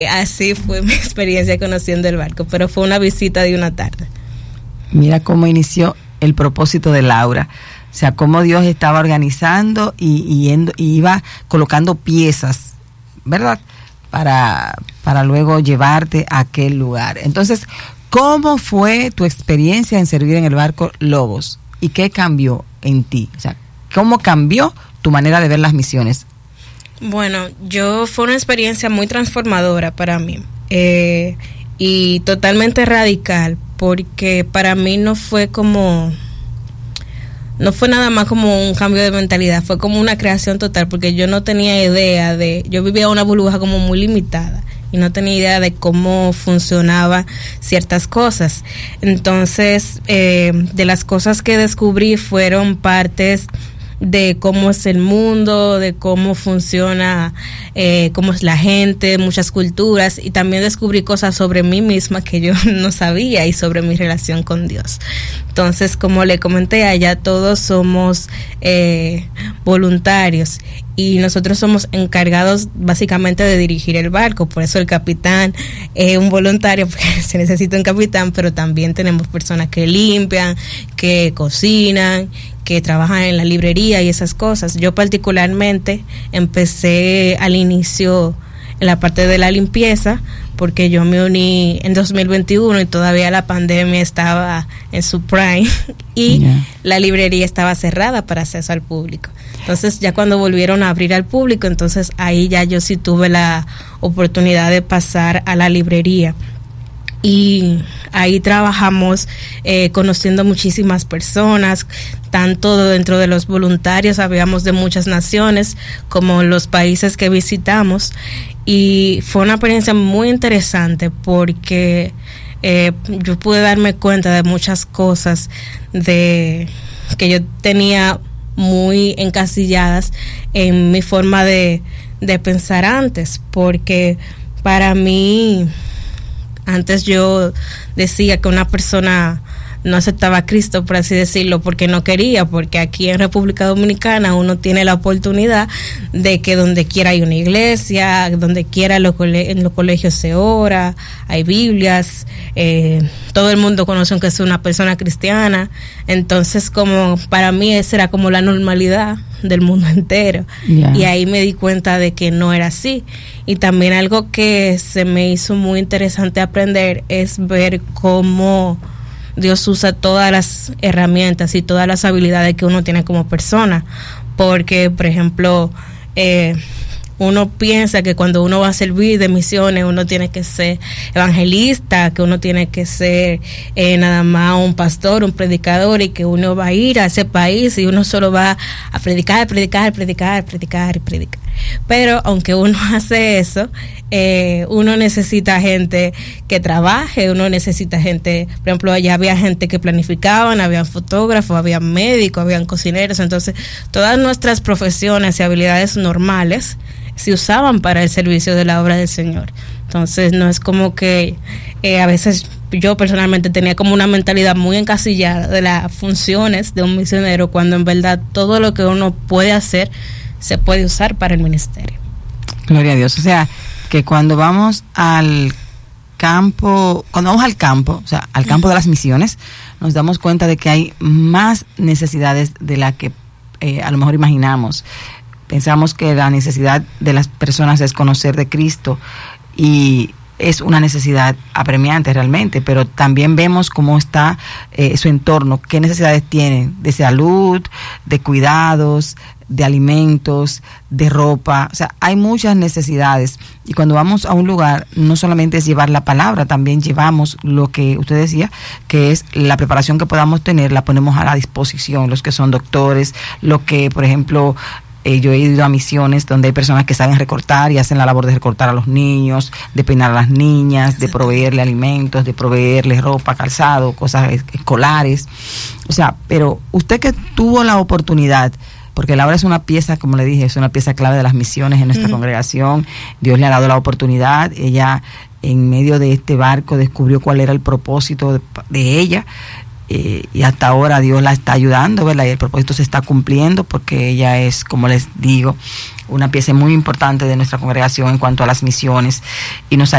Así fue mi experiencia conociendo el barco, pero fue una visita de una tarde. Mira cómo inició el propósito de Laura. O sea, cómo Dios estaba organizando y iba colocando piezas, ¿verdad? Para luego llevarte a aquel lugar. Entonces, ¿cómo fue tu experiencia en servir en el barco Logos? ¿Y qué cambió en ti? O sea, ¿cómo cambió tu manera de ver las misiones? Bueno, fue una experiencia muy transformadora para mí y totalmente radical, porque para mí no fue nada más como un cambio de mentalidad, fue como una creación total, porque yo no tenía idea yo vivía una burbuja como muy limitada y no tenía idea de cómo funcionaban ciertas cosas. Entonces, de las cosas que descubrí fueron partes de cómo es el mundo, de cómo funciona, cómo es la gente, muchas culturas, y también descubrí cosas sobre mí misma que yo no sabía y sobre mi relación con Dios. Entonces, como le comenté allá, todos somos voluntarios y nosotros somos encargados básicamente de dirigir el barco. Por eso el capitán es un voluntario, porque se necesita un capitán, pero también tenemos personas que limpian, que cocinan, que trabajan en la librería y esas cosas. Yo particularmente empecé al inicio en la parte de la limpieza, porque yo me uní en 2021 y todavía la pandemia estaba en su prime y la librería estaba cerrada para acceso al público. Entonces, ya cuando volvieron a abrir al público, entonces ahí ya yo sí tuve la oportunidad de pasar a la librería. Y ahí trabajamos conociendo muchísimas personas, tanto dentro de los voluntarios, habíamos de muchas naciones, como los países que visitamos, y fue una experiencia muy interesante porque yo pude darme cuenta de muchas cosas que yo tenía muy encasilladas en mi forma de pensar antes, porque para mí, antes yo decía que una persona no aceptaba a Cristo, por así decirlo, porque no quería, porque aquí en República Dominicana uno tiene la oportunidad de que donde quiera hay una iglesia, donde quiera en los colegios se ora, hay Biblias, todo el mundo conoce que es una persona cristiana. Entonces, como para mí esa era como la normalidad del mundo entero, y ahí me di cuenta de que no era así. Y también algo que se me hizo muy interesante aprender es ver cómo Dios usa todas las herramientas y todas las habilidades que uno tiene como persona, porque, por ejemplo, uno piensa que cuando uno va a servir de misiones uno tiene que ser evangelista, que uno tiene que ser nada más un pastor, un predicador, y que uno va a ir a ese país y uno solo va a predicar. Pero aunque uno hace eso, uno necesita gente que trabaje, uno necesita gente, por ejemplo, allá había gente que planificaban, habían fotógrafos, habían médicos, habían cocineros. Entonces todas nuestras profesiones y habilidades normales se usaban para el servicio de la obra del Señor. Entonces no es como que a veces yo personalmente tenía como una mentalidad muy encasillada de las funciones de un misionero, cuando en verdad todo lo que uno puede hacer se puede usar para el ministerio. Gloria a Dios. O sea, que cuando vamos al campo, o sea, al campo de las misiones, nos damos cuenta de que hay más necesidades de las que a lo mejor imaginamos. Pensamos que la necesidad de las personas es conocer de Cristo, y es una necesidad apremiante realmente, pero también vemos cómo está su entorno, qué necesidades tienen de salud, de cuidados, de alimentos, de ropa. O sea, hay muchas necesidades, y cuando vamos a un lugar no solamente es llevar la palabra, también llevamos lo que usted decía, que es la preparación que podamos tener, la ponemos a la disposición, los que son doctores, lo que, por ejemplo, yo he ido a misiones donde hay personas que saben recortar y hacen la labor de recortar a los niños, de peinar a las niñas, de proveerle alimentos, de proveerles ropa, calzado, cosas escolares. O sea, pero usted que tuvo la oportunidad, porque Laura es una pieza, como le dije, es una pieza clave de las misiones en nuestra congregación. Dios le ha dado la oportunidad. Ella, en medio de este barco, descubrió cuál era el propósito de ella. Y hasta ahora Dios la está ayudando, ¿verdad? Y el propósito se está cumpliendo, porque ella es, como les digo, una pieza muy importante de nuestra congregación en cuanto a las misiones, y nos ha